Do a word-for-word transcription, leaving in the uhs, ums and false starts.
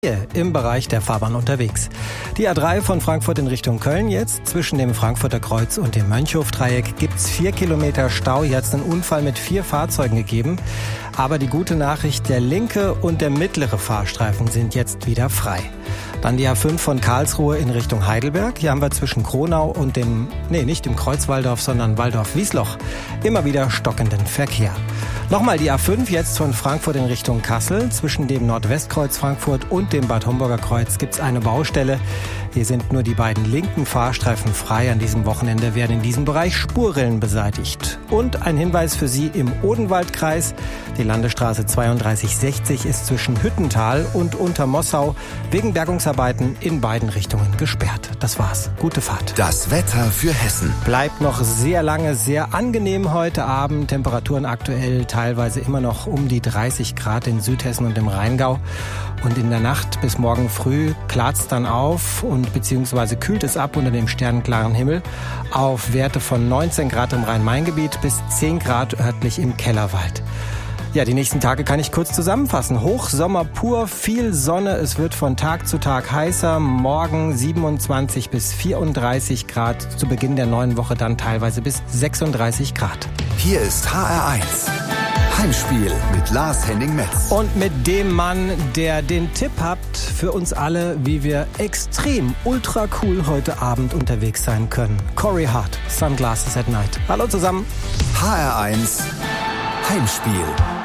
im Bereich der Fahrbahn unterwegs. Die A drei von Frankfurt in Richtung Köln jetzt. Zwischen dem Frankfurter Kreuz und dem Mönchhof-Dreieck gibt's vier Kilometer Stau. Hier hat's einen Unfall mit vier Fahrzeugen gegeben. Aber die gute Nachricht, der linke und der mittlere Fahrstreifen sind jetzt wieder frei. Dann die A fünf von Karlsruhe in Richtung Heidelberg. Hier haben wir zwischen Kronau und dem, nee, nicht dem Kreuzwalldorf, sondern Walldorf-Wiesloch immer wieder stockenden Verkehr. Nochmal die A fünf jetzt von Frankfurt in Richtung Kassel. Zwischen dem Nordwestkreuz Frankfurt und dem Bad Homburger Kreuz gibt's eine Baustelle. Hier sind nur die beiden linken Fahrstreifen frei. An diesem Wochenende werden in diesem Bereich Spurrillen beseitigt. Und ein Hinweis für Sie im Odenwaldkreis. Die Landesstraße zweiunddreißig sechzig ist zwischen Hüttental und Untermossau wegen Bergungsarbeiten in beiden Richtungen gesperrt. Das war's. Gute Fahrt. Das Wetter für Hessen. Bleibt noch sehr lange, sehr angenehm heute Abend. Temperaturen aktuell teilweise immer noch um die dreißig Grad in Südhessen und im Rheingau. Und in der Nacht bis morgen früh klart's dann auf und beziehungsweise kühlt es ab unter dem sternenklaren Himmel auf Werte von neunzehn Grad im Rhein-Main-Gebiet bis zehn Grad örtlich im Kellerwald. Ja, die nächsten Tage kann ich kurz zusammenfassen. Hochsommer pur, viel Sonne, es wird von Tag zu Tag heißer. Morgen siebenundzwanzig bis vierunddreißig Grad, zu Beginn der neuen Woche dann teilweise bis sechsunddreißig Grad. Hier ist H R eins. Heimspiel mit Lars Henning-Metz. Und mit dem Mann, der den Tipp hat für uns alle, wie wir extrem ultra cool heute Abend unterwegs sein können. Corey Hart, Sunglasses at Night. Hallo zusammen. H R eins Heimspiel.